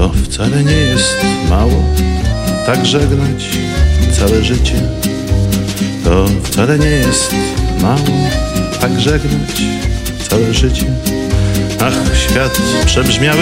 To wcale nie jest mało, tak żegnać całe życie. To wcale nie jest mało, tak żegnać całe życie. Ach, świat przebrzmiały